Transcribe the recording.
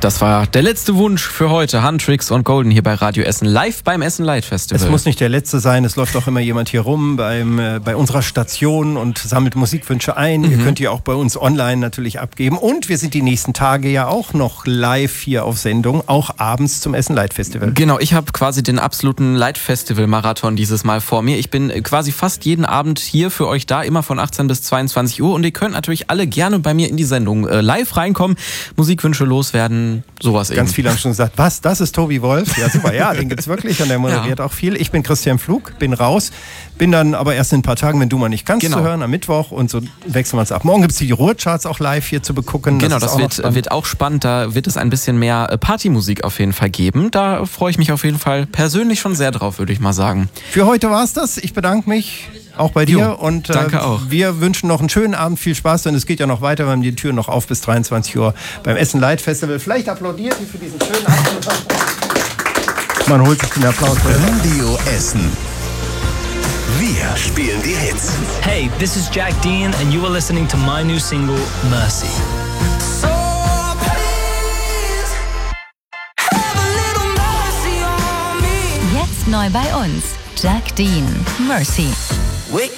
Das war der letzte Wunsch für heute. Huntrix und Golden hier bei Radio Essen, live beim Essen Light Festival. Es muss nicht der letzte sein, es läuft auch immer jemand hier rum bei unserer Station und sammelt Musikwünsche ein. Ihr könnt die auch bei uns online natürlich abgeben. Und wir sind die nächsten Tage ja auch noch live hier auf Sendung, auch abends zum Essen Light Festival. Genau, ich habe quasi den absoluten Light Festival Marathon dieses Mal vor mir. Ich bin quasi fast jeden Abend hier für euch da, immer von 18 bis 22 Uhr. Und ihr könnt natürlich alle gerne bei mir in die Sendung live reinkommen, Musikwünsche loswerden, sowas eben. Ganz viele haben schon gesagt, was, das ist Tobi Wolf? Ja, super, ja, den gibt's wirklich und der moderiert auch viel. Ich bin Christian Pflug, bin raus, bin dann aber erst in ein paar Tagen, wenn du mal nicht kannst, zu hören, am Mittwoch und so wechseln wir uns ab. Morgen gibt's die Ruhrcharts auch live hier zu begucken. Genau, das wird auch spannend, da wird es ein bisschen mehr Partymusik auf jeden Fall geben. Da freue ich mich auf jeden Fall persönlich schon sehr drauf, würde ich mal sagen. Für heute war's das, ich bedanke mich. Auch bei dir und danke auch. Wir wünschen noch einen schönen Abend, viel Spaß, denn es geht ja noch weiter, wir haben die Türen noch auf bis 23 Uhr beim Essen Light Festival. Vielleicht applaudiert ihr für diesen schönen Abend. Man holt sich den Applaus. Radio Essen. Wir spielen die Hits. Hey, this is Jack Dean and you are listening to my new single, Mercy. So please, have a little mercy on me. Jetzt neu bei uns, Jack Dean, Mercy.